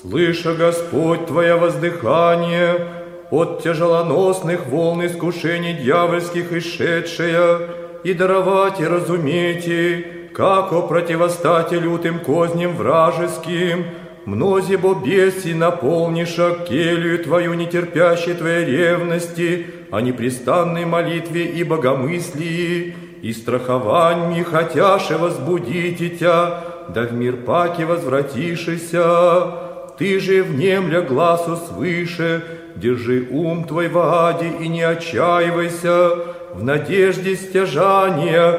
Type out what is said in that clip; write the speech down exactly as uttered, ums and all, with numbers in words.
Слыша, Господь, Твое воздыхание, от тяжелоносных волн искушений дьявольских исшедшая, и даровать и разумейте, како противостати лютым козням вражеским, мнози бо беси наполниша келью Твою нетерпящей Твоей ревности, о непрестанной молитве и богомыслии, и страховании хотяше возбудите Тя, да в мир паки возвратишися. Ты же, внемля глазу свыше, держи ум Твой в аде и не отчаивайся, в надежде стяжания